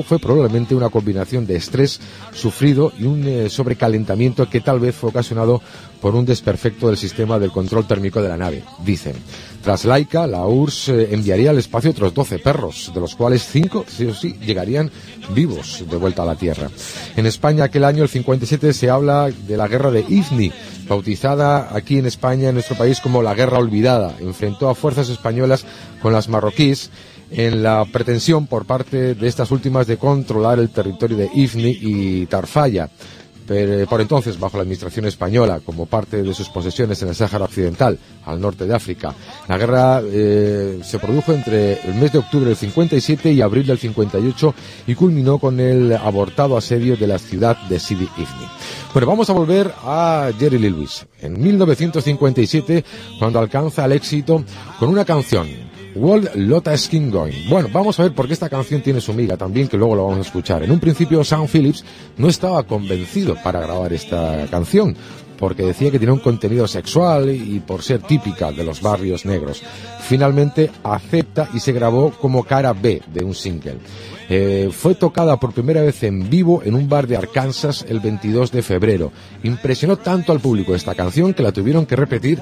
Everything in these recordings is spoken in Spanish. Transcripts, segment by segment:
fue probablemente una combinación de estrés sufrido y un sobrecalentamiento que tal vez fue ocasionado por un desperfecto del sistema del control térmico de la nave, dicen. Tras Laika, la URSS enviaría al espacio otros 12 perros, de los cuales 5, sí o sí, llegarían vivos de vuelta a la Tierra. En España, aquel año, el 57, se habla de la guerra de Ifni, bautizada aquí en España, en nuestro país, como la Guerra Olvidada. Enfrentó a fuerzas españolas con las marroquíes en la pretensión por parte de estas últimas de controlar el territorio de Ifni y Tarfaya, pero por entonces bajo la administración española, como parte de sus posesiones en el Sáhara Occidental, al norte de África. La guerra se produjo entre el mes de octubre del 57 y abril del 58 y culminó con el abortado asedio de la ciudad de Sidi Ifni. Bueno, vamos a volver a Jerry Lee Lewis. En 1957, cuando alcanza el éxito con una canción, World Lotta Skin Going. Bueno, vamos a ver por qué esta canción tiene su miga también, que luego lo vamos a escuchar. En un principio, Sam Phillips no estaba convencido para grabar esta canción, porque decía que tenía un contenido sexual y por ser típica de los barrios negros. Finalmente acepta y se grabó como cara B de un single. Fue tocada por primera vez en vivo en un bar de Arkansas el 22 de febrero. Impresionó tanto al público esta canción que la tuvieron que repetir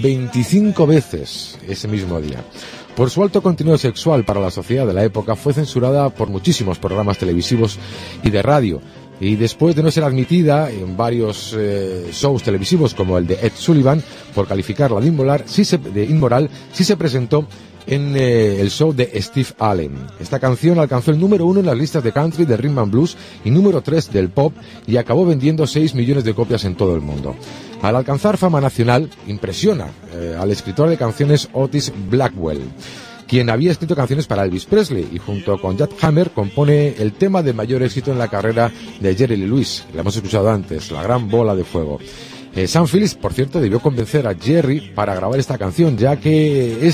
25 veces ese mismo día. Por su alto contenido sexual para la sociedad de la época, fue censurada por muchísimos programas televisivos y de radio. Y después de no ser admitida en varios shows televisivos como el de Ed Sullivan, por calificarla de inmoral, sí se presentó en el show de Steve Allen. Esta canción alcanzó el número 1 en las listas de country, de rhythm and blues y número 3 del pop, y acabó vendiendo 6 millones de copias en todo el mundo. Al alcanzar fama nacional, impresiona al escritor de canciones Otis Blackwell, quien había escrito canciones para Elvis Presley, y junto con Jack Hammer compone el tema de mayor éxito en la carrera de Jerry Lee Lewis. La hemos escuchado antes, La Gran Bola de Fuego. Sam Phillips, por cierto, debió convencer a Jerry para grabar esta canción, ya que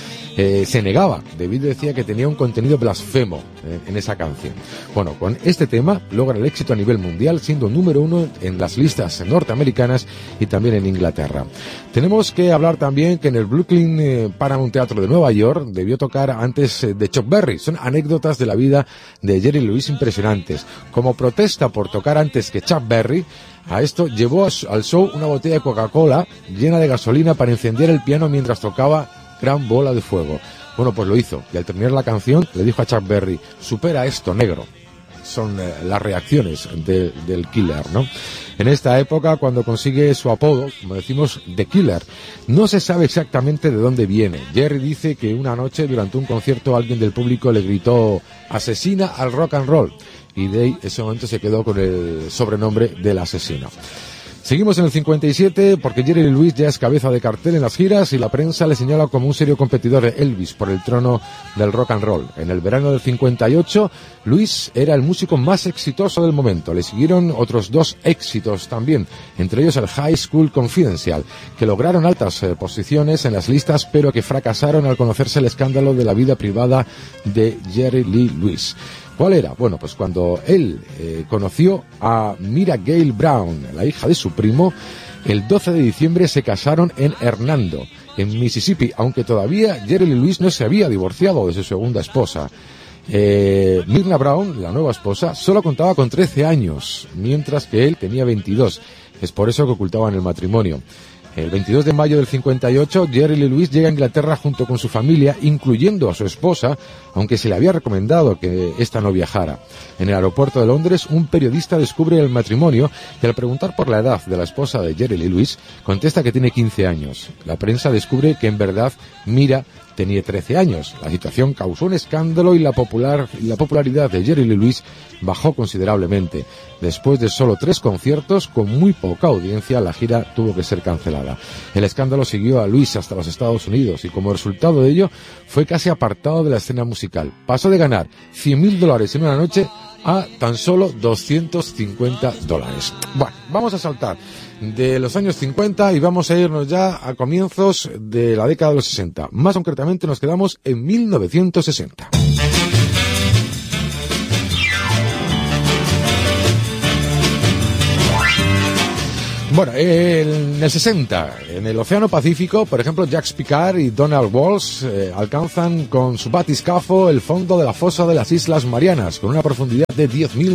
se negaba, debido decía que tenía un contenido blasfemo en esa canción. Bueno, con este tema logra el éxito a nivel mundial, siendo número 1 en las listas norteamericanas y también en Inglaterra. Tenemos que hablar también que en el Brooklyn Paramount Theatre de Nueva York debió tocar antes de Chuck Berry. Son anécdotas de la vida de Jerry Lee Lewis impresionantes. Como protesta por tocar antes que Chuck Berry, a esto llevó al show una botella de Coca-Cola llena de gasolina para encender el piano mientras tocaba Gran Bola de Fuego. Bueno, pues lo hizo, y al terminar la canción le dijo a Chuck Berry: supera esto, negro. Son las reacciones del Killer, ¿no? En esta época, cuando consigue su apodo, como decimos, The Killer, no se sabe exactamente de dónde viene. Jerry dice que una noche, durante un concierto, alguien del público le gritó: asesina al rock and roll, y de ahí, ese momento, se quedó con el sobrenombre del asesino. Seguimos en el 57 porque Jerry Lee Lewis ya es cabeza de cartel en las giras y la prensa le señala como un serio competidor de Elvis por el trono del rock and roll. En el verano del 58, Lewis era el músico más exitoso del momento. Le siguieron otros 2 éxitos también, entre ellos el High School Confidential, que lograron altas posiciones en las listas, pero que fracasaron al conocerse el escándalo de la vida privada de Jerry Lee Lewis. ¿Cuál era? Bueno, pues cuando él conoció a Myra Gale Brown, la hija de su primo, el 12 de diciembre se casaron en Hernando, en Mississippi, aunque todavía Jerry Lee Lewis no se había divorciado de su segunda esposa. Myrna Brown, la nueva esposa, solo contaba con 13 años, mientras que él tenía 22. Es por eso que ocultaban el matrimonio. El 22 de mayo del 58, Jerry Lee Lewis llega a Inglaterra junto con su familia, incluyendo a su esposa, aunque se le había recomendado que ésta no viajara. En el aeropuerto de Londres, un periodista descubre el matrimonio y al preguntar por la edad de la esposa de Jerry Lee Lewis, contesta que tiene 15 años. La prensa descubre que en verdad Myra tenía 13 años. La situación causó un escándalo y la popularidad de Jerry Lee Lewis bajó considerablemente. Después de solo 3 conciertos, con muy poca audiencia, la gira tuvo que ser cancelada. El escándalo siguió a Lewis hasta los Estados Unidos y como resultado de ello fue casi apartado de la escena musical. Pasó de ganar $100,000 en una noche a tan solo $250. Bueno, vamos a saltar de los años 50 y vamos a irnos ya a comienzos de la década de los 60. Más concretamente nos quedamos en 1960. Bueno, en el 60, en el Océano Pacífico, por ejemplo, Jacques Picard y Donald Walsh alcanzan con su batiscafo el fondo de la fosa de las Islas Marianas, con una profundidad de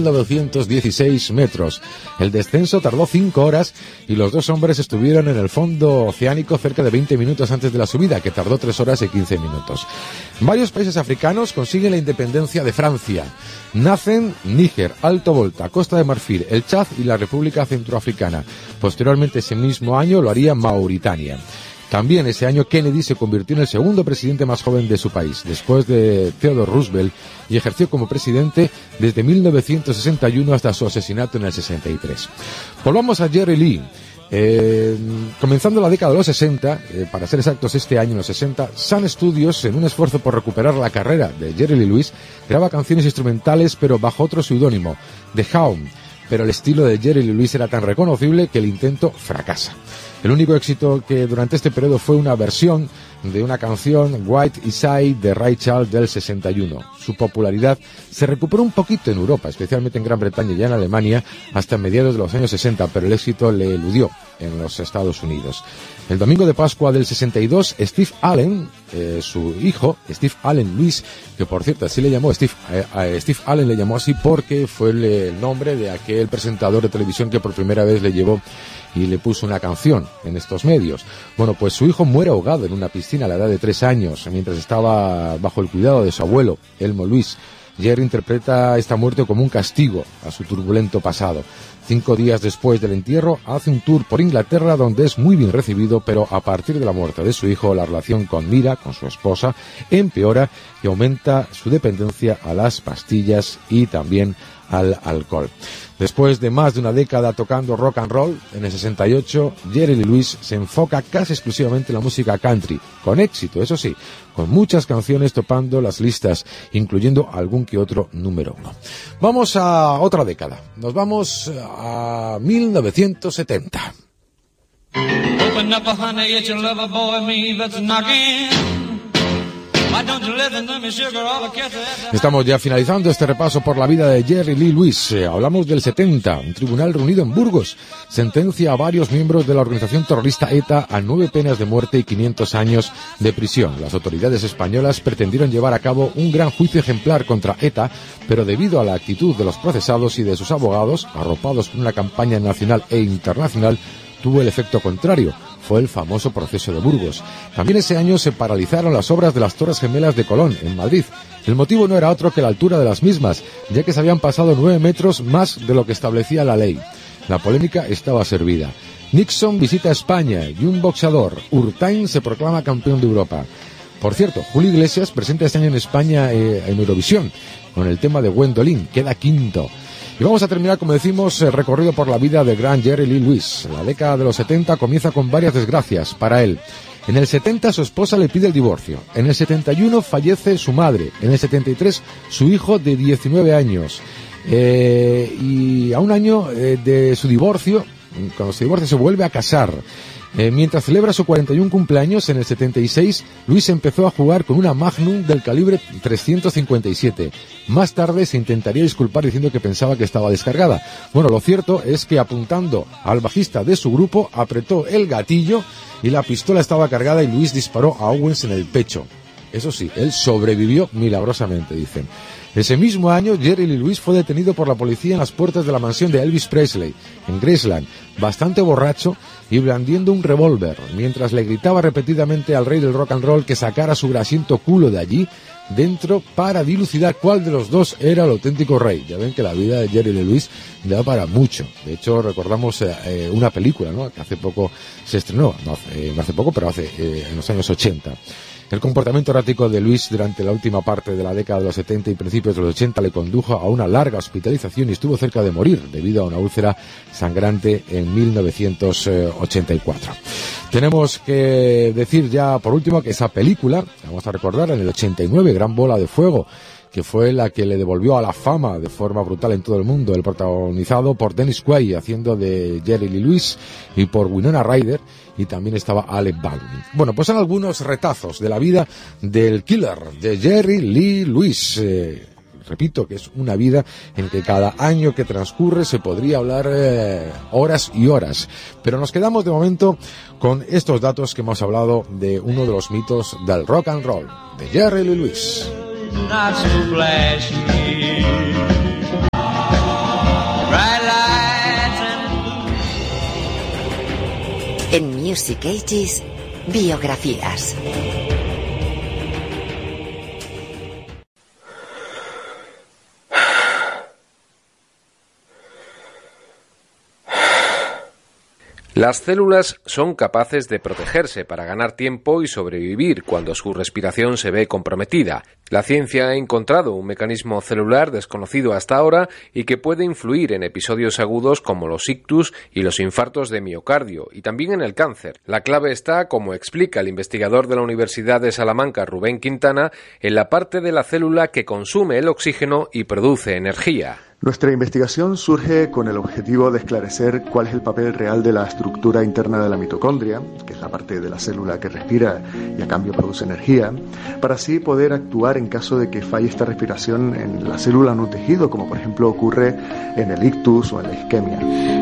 10.916 metros. El descenso tardó 5 horas y los dos hombres estuvieron en el fondo oceánico cerca de 20 minutos antes de la subida, que tardó 3 horas y 15 minutos. Varios países africanos consiguen la independencia de Francia. Nacen Níger, Alto Volta, Costa de Marfil, el Chad y la República Centroafricana. Posteriormente, ese mismo año, lo haría Mauritania. También ese año Kennedy se convirtió en el segundo presidente más joven de su país, después de Theodore Roosevelt, y ejerció como presidente desde 1961 hasta su asesinato en el 63. Volvamos a Jerry Lee. Comenzando la década de los 60, para ser exactos este año en los 60, Sun Studios, en un esfuerzo por recuperar la carrera de Jerry Lee Lewis, graba canciones instrumentales pero bajo otro seudónimo, The Hound, pero el estilo de Jerry Lee Lewis era tan reconocible que el intento fracasa. El único éxito que durante este periodo fue una versión de una canción, White Inside, de Ray Charles del 61. Su popularidad se recuperó un poquito en Europa, especialmente en Gran Bretaña y en Alemania, hasta mediados de los años 60, pero el éxito le eludió en los Estados Unidos. El domingo de Pascua del 62, Steve Allen, su hijo, Steve Allen Lewis, que por cierto así le llamó, Steve Allen le llamó así porque fue el nombre de aquel presentador de televisión que por primera vez le llevó y le puso una canción en estos medios. Bueno, pues su hijo muere ahogado en una piscina a la edad de 3 años, mientras estaba bajo el cuidado de su abuelo, Elmo Lewis. Jerry interpreta esta muerte como un castigo a su turbulento pasado. 5 días después del entierro, hace un tour por Inglaterra donde es muy bien recibido, pero a partir de la muerte de su hijo, la relación con Mira, con su esposa, empeora y aumenta su dependencia a las pastillas y también al alcohol. Después de más de una década tocando rock and roll, en el 68, Jerry Lee Lewis se enfoca casi exclusivamente en la música country, con éxito, eso sí, con muchas canciones topando las listas, incluyendo algún que otro número 1. Vamos a otra década, nos vamos a 1970. Open up, honey, it's your lover boy, me that's knocking. Estamos ya finalizando este repaso por la vida de Jerry Lee Lewis. Hablamos del 70. Un tribunal reunido en Burgos sentencia a varios miembros de la organización terrorista ETA a 9 penas de muerte y 500 años de prisión. Las autoridades españolas pretendieron llevar a cabo un gran juicio ejemplar contra ETA, pero debido a la actitud de los procesados y de sus abogados, arropados por una campaña nacional e internacional, tuvo el efecto contrario. Fue el famoso proceso de Burgos. También ese año se paralizaron las obras de las Torres Gemelas de Colón, en Madrid. El motivo no era otro que la altura de las mismas, ya que se habían pasado 9 metros más de lo que establecía la ley. La polémica estaba servida. Nixon visita España y un boxeador, Urtain, se proclama campeón de Europa. Por cierto, Julio Iglesias presenta este año en España en Eurovisión, con el tema de Gwendolyn, queda quinto. Y vamos a terminar, como decimos, el recorrido por la vida del gran Jerry Lee Lewis. La década de los 70 comienza con varias desgracias para él. En el 70 su esposa le pide el divorcio. En el 71 fallece su madre. En el 73 su hijo de 19 años. Y a un año de su divorcio, cuando se divorcia, se vuelve a casar. Mientras celebra su 41 cumpleaños en el 76, Luis empezó a jugar con una Magnum del calibre 357. Más tarde se intentaría disculpar diciendo que pensaba que estaba descargada. Bueno, lo cierto es que apuntando al bajista de su grupo, apretó el gatillo y la pistola estaba cargada y Luis disparó a Owens en el pecho. Eso sí, él sobrevivió milagrosamente, dicen. Ese mismo año, Jerry Lee Lewis fue detenido por la policía en las puertas de la mansión de Elvis Presley, en Graceland, bastante borracho y blandiendo un revólver, mientras le gritaba repetidamente al rey del rock and roll que sacara su grasiento culo de allí dentro para dilucidar cuál de los dos era el auténtico rey. Ya ven que la vida de Jerry Lee Lewis da para mucho. De hecho, recordamos una película, ¿no?, que hace poco se estrenó, no hace poco, pero en los años 80. El comportamiento errático de Luis durante la última parte de la década de los 70 y principios de los 80 le condujo a una larga hospitalización y estuvo cerca de morir debido a una úlcera sangrante en 1984. Tenemos que decir ya por último que esa película, vamos a recordar, en el 89, Gran Bola de Fuego, que fue la que le devolvió a la fama de forma brutal en todo el mundo, el protagonizado por Dennis Quaid haciendo de Jerry Lee Lewis y por Winona Ryder, y también estaba Alec Baldwin. Bueno, pues son algunos retazos de la vida del killer, de Jerry Lee Lewis. repito que es una vida en que cada año que transcurre se podría hablar horas y horas. Pero nos quedamos de momento con estos datos que hemos hablado de uno de los mitos del rock and roll, de Jerry Lee Lewis. En Music Ages, biografías. Las células son capaces de protegerse para ganar tiempo y sobrevivir cuando su respiración se ve comprometida. La ciencia ha encontrado un mecanismo celular desconocido hasta ahora y que puede influir en episodios agudos como los ictus y los infartos de miocardio, y también en el cáncer. La clave está, como explica el investigador de la Universidad de Salamanca, Rubén Quintana, en la parte de la célula que consume el oxígeno y produce energía. Nuestra investigación surge con el objetivo de esclarecer cuál es el papel real de la estructura interna de la mitocondria, que es la parte de la célula que respira y a cambio produce energía, para así poder actuar en caso de que falle esta respiración en la célula o en un tejido, como por ejemplo ocurre en el ictus o en la isquemia.